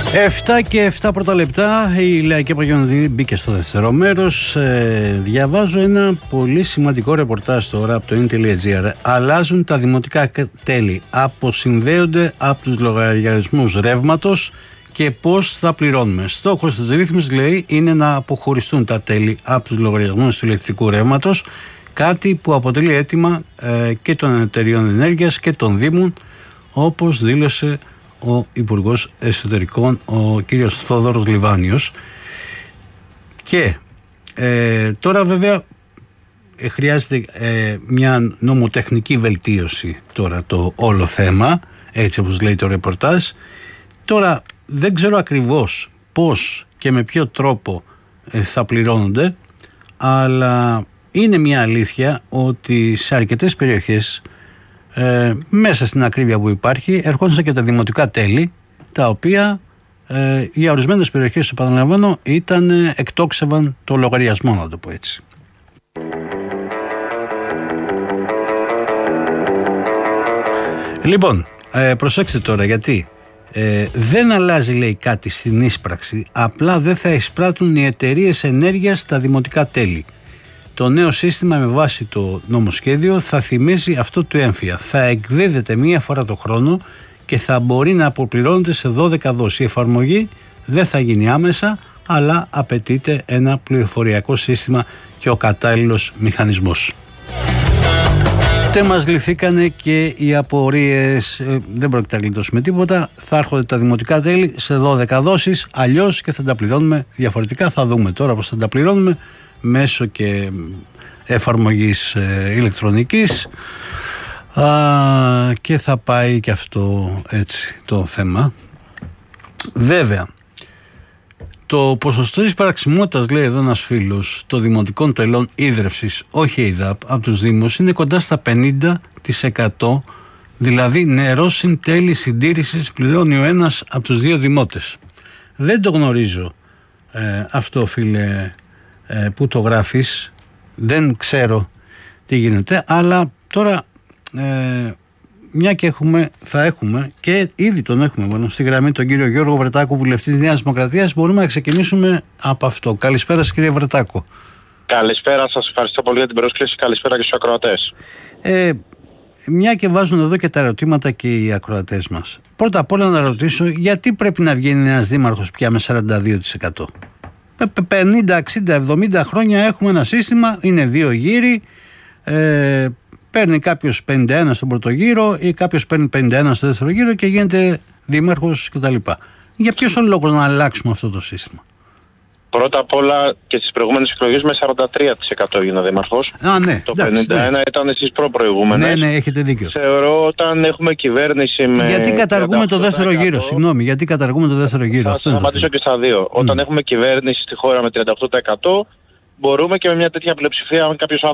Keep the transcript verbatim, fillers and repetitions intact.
επτά και επτά πρώτα λεπτά, η Λαϊκή Παγιονοδίνη μπήκε στο δεύτερο μέρος. Ε, διαβάζω ένα πολύ σημαντικό ρεπορτάζ τώρα από το in.gr. Αλλάζουν τα δημοτικά τέλη, αποσυνδέονται από τους λογαριασμούς ρεύματος και πώς θα πληρώνουμε. Στόχος της ρύθμισης, λέει, είναι να αποχωριστούν τα τέλη από τους λογαριασμούς του ηλεκτρικού ρεύματος, κάτι που αποτελεί αίτημα ε, και των εταιριών ενέργειας και των Δήμων, όπως δήλωσε ο Υπουργός Εσωτερικών, ο κύριος Θόδωρος Λιβάνιος. Και ε, τώρα βέβαια ε, χρειάζεται ε, μια νομοτεχνική βελτίωση τώρα το όλο θέμα, έτσι όπως λέει το ρεπορτάζ. Τώρα δεν ξέρω ακριβώς πώς και με ποιο τρόπο ε, θα πληρώνονται, αλλά είναι μια αλήθεια ότι σε αρκετές περιοχές Ε, μέσα στην ακρίβεια που υπάρχει ερχόντουσαν και τα δημοτικά τέλη, τα οποία ε, για ορισμένες περιοχές, επαναλαμβάνω, ήταν, εκτόξευαν το λογαριασμό, να το πω έτσι. Λοιπόν, ε, προσέξτε τώρα, γιατί ε, δεν αλλάζει, λέει, κάτι στην ίσπραξη, απλά δεν θα εισπράττουν οι εταιρείες ενέργειας τα δημοτικά τέλη. Το νέο σύστημα με βάση το νομοσχέδιο θα θυμίζει αυτό του έμφυα. Θα εκδίδεται μία φορά το χρόνο και θα μπορεί να αποπληρώνεται σε δώδεκα δόσεις. Η εφαρμογή δεν θα γίνει άμεσα, αλλά απαιτείται ένα πληροφοριακό σύστημα και ο κατάλληλος μηχανισμός. Και μας λυθήκανε και οι απορίες. Ε, δεν πρόκειται να γλιτώσουμε τίποτα. Θα έρχονται τα δημοτικά τέλη σε δώδεκα δόσεις, αλλιώς και θα τα πληρώνουμε διαφορετικά. Θα δούμε τώρα πώς θα τα πληρώνουμε, μέσω και εφαρμογής ε, ηλεκτρονικής, α, και θα πάει και αυτό έτσι το θέμα. Βέβαια, το ποσοστό της παραξιμότητας, λέει εδώ ένας φίλος, των δημοτικών τελών ίδρευσης, όχι ΕΙΔΑΠ, από τους Δήμους είναι κοντά στα πενήντα τοις εκατό, δηλαδή νερό συν τέλη συντήρησης πληρώνει ο ένας από τους δύο δημότες. Δεν το γνωρίζω ε, αυτό, φίλε, που το γράφεις, δεν ξέρω τι γίνεται, αλλά τώρα ε, μια και έχουμε, θα έχουμε και ήδη τον έχουμε μόνο στη γραμμή τον κύριο Γιώργο Βρετάκο, βουλευτή της Νέας Δημοκρατίας. Μπορούμε να ξεκινήσουμε από αυτό. Καλησπέρα σας, κύριε Βρετάκο. Καλησπέρα, σας ευχαριστώ πολύ για την πρόσκληση. Καλησπέρα και στους ακροατές. Ε, μια και βάζουν εδώ και τα ερωτήματα και οι ακροατές μας. Πρώτα απ' όλα να ρωτήσω, γιατί πρέπει να βγαίνει ένας δήμαρχος πια με σαράντα δύο τοις εκατό? πενήντα, εξήντα, εβδομήντα χρόνια έχουμε ένα σύστημα, είναι δύο γύροι, ε, παίρνει κάποιος πενήντα ένα στον πρώτο γύρο ή κάποιος παίρνει πενήντα ένα στο δεύτερο γύρο και γίνεται δήμαρχος κτλ. Για ποιος ο λόγος να αλλάξουμε αυτό το σύστημα? Πρώτα απ' όλα και στις προηγούμενες εκλογές με σαράντα τρία τοις εκατό έγινα δήμαρχος. Α, ναι, το εντάξει, πενήντα ένα ναι. Ήταν στις προπροηγούμενες. Ναι, ναι, έχετε δίκιο. Θεωρώ όταν έχουμε κυβέρνηση με. Γιατί καταργούμε το δεύτερο γύρο, συγγνώμη, γιατί καταργούμε το δεύτερο γύρο? Θα, αυτό θα απαντήσω και στα δύο. Mm. Όταν έχουμε κυβέρνηση στη χώρα με τριάντα οκτώ τοις εκατό, μπορούμε και με μια τέτοια πλειοψηφία, αν κάποιος